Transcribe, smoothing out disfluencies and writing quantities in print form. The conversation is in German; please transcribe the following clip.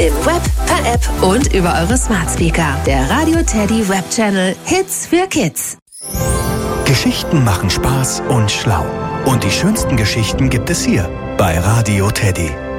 Im Web, per App und über eure Smart Speaker. Der Radio Teddy Web Channel Hits für Kids. Geschichten machen Spaß und schlau. Und die schönsten Geschichten gibt es hier bei Radio Teddy.